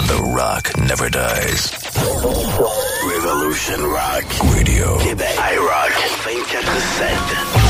The rock never dies. Revolution Rock Radio. Québec. iRock 24/7.